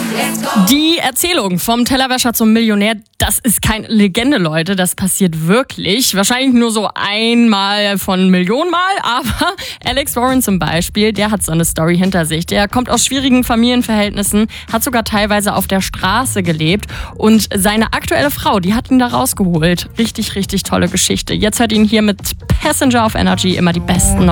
Die Erzählung vom Tellerwäscher zum Millionär, das ist keine Legende, Leute. Das passiert wirklich. Wahrscheinlich nur so einmal von Millionen Mal. Aber Alex Warren zum Beispiel, der hat so eine Story hinter sich. Der kommt aus schwierigen Familienverhältnissen, hat sogar teilweise auf der Straße gelebt. Und seine aktuelle Frau, die hat ihn da rausgeholt. Richtig, richtig tolle Geschichte. Jetzt hört ihn hier mit Passenger auf Energy immer die besten